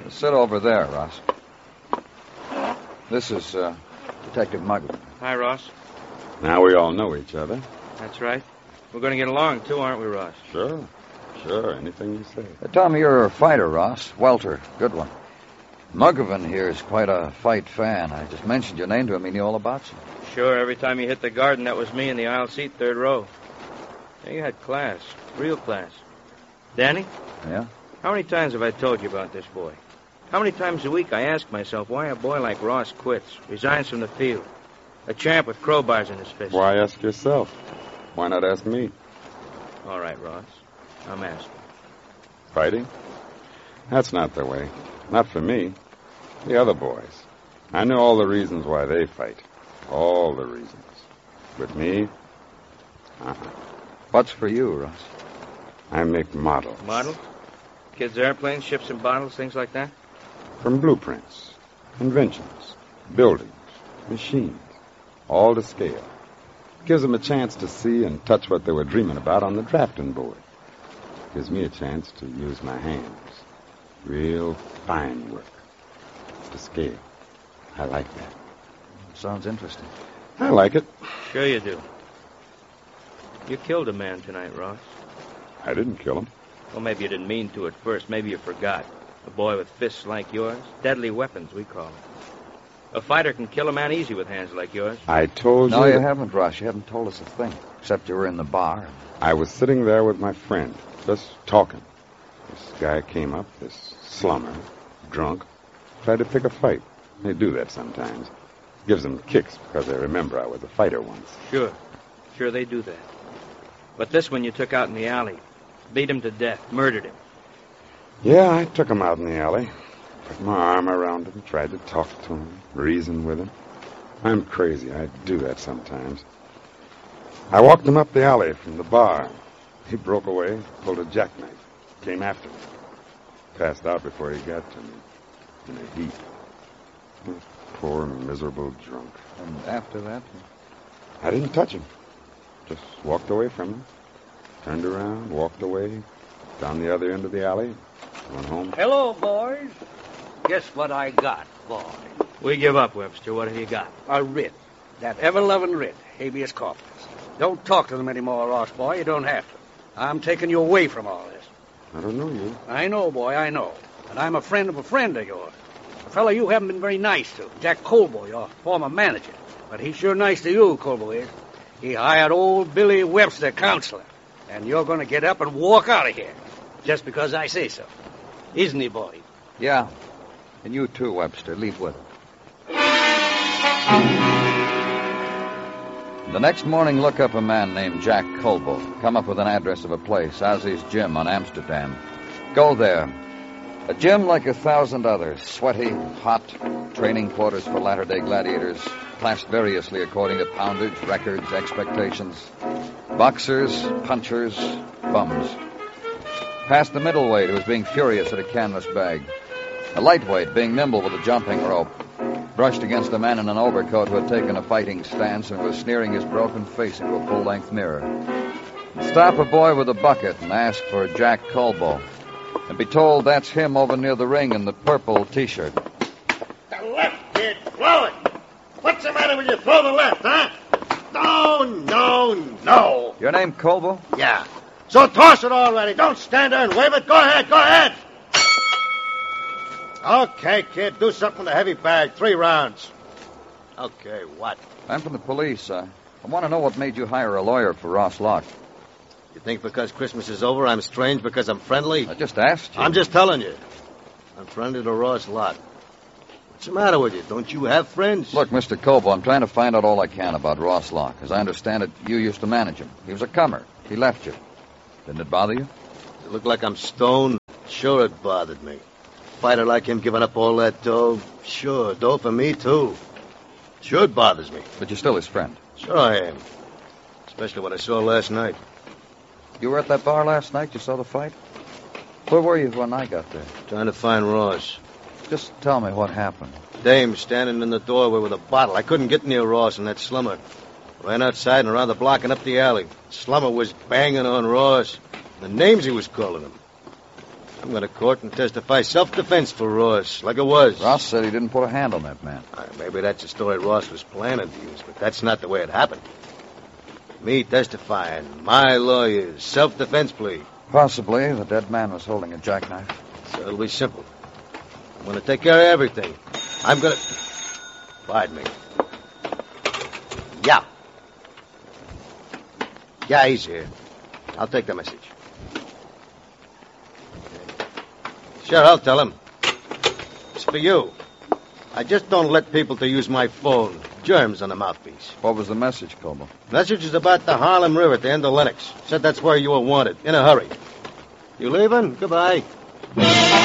Sit over there, Ross. This is Detective Mugler. Hi, Ross. Now we all know each other. That's right. We're going to get along, too, aren't we, Ross? Sure, anything you say. They tell me you're a fighter, Ross. Welter, good one. Muggervan here is quite a fight fan. I just mentioned your name to him. He knew all about you. Sure, every time you hit the garden, that was me in the aisle seat, third row. Yeah, you had class, real class. Danny? Yeah? How many times have I told you about this boy? How many times a week I ask myself why a boy like Ross quits, resigns from the field? A champ with crowbars in his fist. Why ask yourself? Why not ask me? All right, Ross. I'm asking. Fighting? That's not the way. Not for me. The other boys. I know all the reasons why they fight. All the reasons. With me? What's for you, Ross? I make models. Models? Kids' airplanes, ships and bottles, things like that? From blueprints, inventions, buildings, machines, all to scale. Gives them a chance to see and touch what they were dreaming about on the drafting board. Gives me a chance to use my hands. Real fine work. To scale. I like that. Sounds interesting. I like it. Sure you do. You killed a man tonight, Ross. I didn't kill him. Well, maybe you didn't mean to at first. Maybe you forgot. A boy with fists like yours. Deadly weapons, we call them. A fighter can kill a man easy with hands like yours. I told you... No, you haven't, Ross. You haven't told us a thing. Except you were in the bar. I was sitting there with my friend, just talking. This guy came up, this slummer, drunk, tried to pick a fight. They do that sometimes. Gives them kicks because they remember I was a fighter once. Sure they do that. But this one you took out in the alley. Beat him to death. Murdered him. Yeah, I took him out in the alley. Put my arm around him, tried to talk to him, reason with him. I'm crazy. I do that sometimes. I walked him up the alley from the bar. He broke away, pulled a jackknife, came after me. Passed out before he got to me. In a heap. Poor, miserable drunk. And after that? I didn't touch him. Just walked away from him. Turned around, walked away, down the other end of the alley, went home. Hello, boys. Guess what I got, boy? We give up, Webster. What have you got? A writ. That ever-loving writ, habeas corpus. Don't talk to them anymore, Ross, boy. You don't have to. I'm taking you away from all this. I don't know you. I know, boy, I know. And I'm a friend of yours. A fellow you haven't been very nice to, Jack Colbo, your former manager. But he's sure nice to you, Colbo is. He hired old Billy Webster, counselor. And you're going to get up and walk out of here. Just because I say so. Isn't he, boy? Yeah. And you too, Webster. Leave with him. The next morning, look up a man named Jack Colbo. Come up with an address of a place, Ozzy's Gym on Amsterdam. Go there. A gym like 1,000 others. Sweaty, hot, training quarters for latter-day gladiators, classed variously according to poundage, records, expectations. Boxers, punchers, bums. Past the middleweight, who was being furious at a canvas bag. A lightweight, being nimble with a jumping rope. Brushed against a man in an overcoat who had taken a fighting stance and was sneering his broken face into a full-length mirror. Stop a boy with a bucket and ask for Jack Colbo. And be told that's him over near the ring in the purple T-shirt. The left, kid. Throw it. What's the matter when you throw the left, huh? No. Your name Colbo? Yeah. So toss it already. Don't stand there and wave it. Go ahead. Okay, kid. Do something with the heavy bag. 3 rounds. Okay, what? I'm from the police. I want to know what made you hire a lawyer for Ross Locke. You think because Christmas is over, I'm strange because I'm friendly? I just asked you. I'm just telling you. I'm friendly to Ross Locke. What's the matter with you? Don't you have friends? Look, Mr. Colbo, I'm trying to find out all I can about Ross Locke. As I understand it, you used to manage him. He was a comer. He left you. Didn't it bother you? You look like I'm stoned. Sure it bothered me. Fighter like him giving up all that dough. Sure, dough for me, too. Sure it bothers me. But you're still his friend. Sure I am. Especially what I saw last night. You were at that bar last night? You saw the fight? Where were you when I got there? Trying to find Ross. Just tell me what happened. Dame standing in the doorway with a bottle. I couldn't get near Ross in that slumber. Ran outside and around the block and up the alley. Slumber was banging on Ross. The names he was calling him. I'm going to court and testify self-defense for Ross, like it was. Ross said he didn't put a hand on that man. Maybe that's a story Ross was planning to use, but that's not the way it happened. Me testifying, my lawyer's self-defense plea. Possibly the dead man was holding a jackknife. So it'll be simple. I'm going to take care of everything. I'm going to... Pardon me. Yeah. Yeah, he's here. I'll take the message. Sure, I'll tell him. It's for you. I just don't let people to use my phone. Germs on the mouthpiece. What was the message, Coble? Message is about the Harlem River at the end of Lennox. Said that's where you were wanted. In a hurry. You leaving? Goodbye.